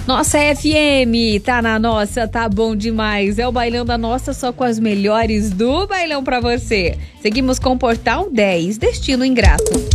Nossa FM, tá na nossa, tá bom demais. É o Bailão da Nossa, só com as melhores do bailão pra você. Seguimos com o Portal 10, Destino Ingrato.